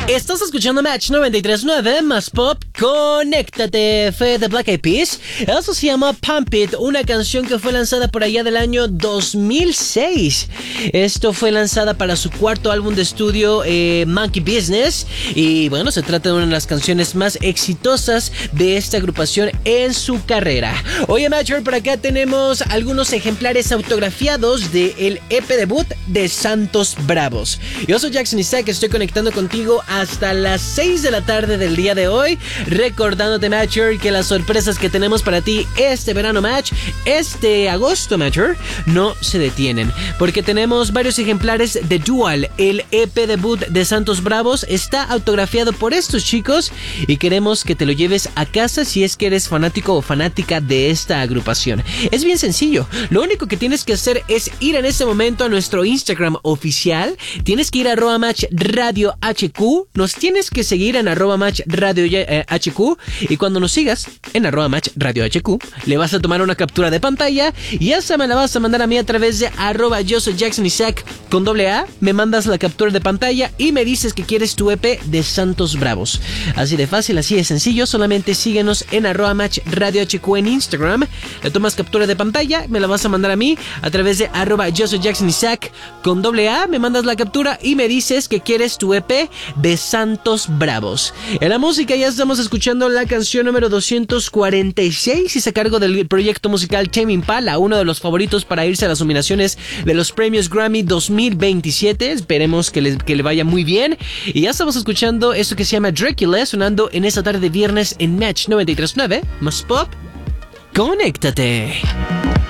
Estás escuchando Match 93.9 más pop. Conéctate, fue de Black Eyed Peas. Eso se llama Pump It, una canción que fue lanzada por allá del año 2006. Esto fue lanzada para su cuarto álbum de estudio, Monkey Business. Y bueno, se trata de una de las canciones más exitosas de esta agrupación en su carrera. Oye, Matcher, por acá tenemos algunos ejemplares autografiados del EP debut de Santos Bravos. Yo soy Jackson Isaac, estoy conectando contigo hasta las 6 de la tarde del día de hoy, recordándote, Matcher, que las sorpresas que tenemos para ti este verano, Match, este agosto, Matcher, no se detienen, porque tenemos varios ejemplares de Dual. El EP debut de Santos Bravos está autografiado por estos chicos y queremos que te lo lleves a casa si es que eres fanático o fanática de esta agrupación. Es bien sencillo, lo único que tienes que hacer es ir en este momento a nuestro Instagram oficial, tienes que ir a @matchradiohq, nos tienes que seguir en @matchradiohq, y cuando nos sigas en @matchradiohq le vas a tomar una captura de pantalla y esa me la vas a mandar a mí a través de yo soy Jackson Isaac con @, me mandas la captura de pantalla y me dices que quieres tu EP de Santos Bravos. Así de fácil, así de sencillo, solamente síguenos en @matchradiohq en Instagram, le tomas captura de pantalla, me la vas a mandar a mí a través de yo soy Jackson Isaac con @, me mandas la captura y me dices que quieres tu EP de Santos Bravos. En la música ya estamos escuchando la canción número 246 y es a cargo del proyecto musical Tame Impala, uno de los favoritos para irse a las nominaciones de los premios Grammy 2027. Esperemos que le vaya muy bien. Y ya estamos escuchando esto que se llama Dracula, sonando en esta tarde de viernes en Match 93.9 más pop. Conéctate.